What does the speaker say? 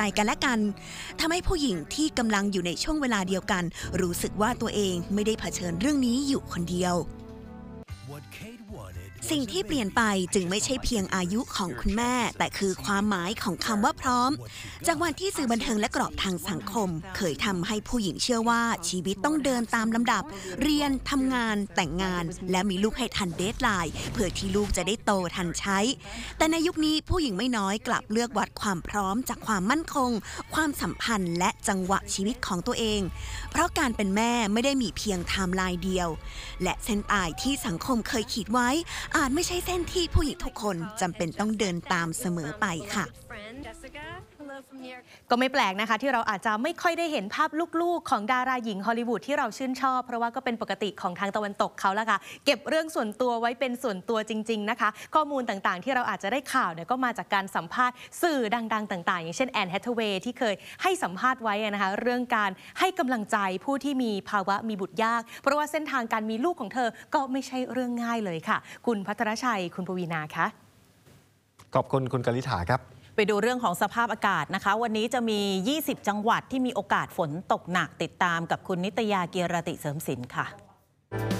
กันและกันทำให้ผู้หญิงที่กำลังอยู่ในช่วงเวลาเดียวกันรู้สึกว่าตัวเองไม่ได้เผชิญเรื่องนี้อยู่คนเดียวสิ่งที่เปลี่ยนไปจึงไม่ใช่เพียงอายุของคุณแม่แต่คือความหมายของคำว่าพร้อมจากวันที่สื่อบันเทิงและกรอบทางสังคมเคยทำให้ผู้หญิงเชื่อว่าชีวิตต้องเดินตามลำดับเรียนทำงานแต่งงานและมีลูกให้ทันเดดไลน์เพื่อที่ลูกจะได้โตทันใช้แต่ในยุคนี้ผู้หญิงไม่น้อยกลับเลือกวัดความพร้อมจากความมั่นคงความสัมพันธ์และจังหวะชีวิตของตัวเองเพราะการเป็นแม่ไม่ได้มีเพียงไทม์ไลน์เดียวและเส้นตายที่สังคมเคยขีดไว้อาจไม่ใช่เส้นที่ผู้หญิงทุกคนจำเป็นต้องเดินตามเสมอไปค่ะก็ไม่แปลกนะคะที่เราอาจจะไม่ค่อยได้เห็นภาพลูกๆของดาราหญิงฮอลลีวูดที่เราชื่นชอบเพราะว่าก็เป็นปกติของทางตะวันตกเขาละค่ะเก็บเรื่องส่วนตัวไว้เป็นส่วนตัวจริงๆนะคะข้อมูลต่างๆที่เราอาจจะได้ข่าวเนี่ยก็มาจากการสัมภาษณ์สื่อดังๆต่างๆอย่างเช่นแอนแฮทเวย์ที่เคยให้สัมภาษณ์ไว้นะคะเรื่องการให้กำลังใจผู้ที่มีภาวะมีบุตรยากเพราะว่าเส้นทางการมีลูกของเธอก็ไม่ใช่เรื่องง่ายเลยค่ะคุณภัทรชัยคุณปวีณาคะขอบคุณคุณกฤษาครับไปดูเรื่องของสภาพอากาศนะคะวันนี้จะมี 20 จังหวัดที่มีโอกาสฝนตกหนักติดตามกับคุณนิตยาเกียรติเสริมสินค่ะ